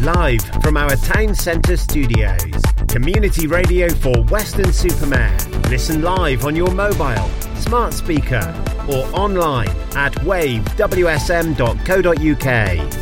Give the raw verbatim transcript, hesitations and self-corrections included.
live from our town centre studios. Community radio for Weston-super-Mare. Listen live on your mobile, smart speaker or online at wave w s m dot co dot u k.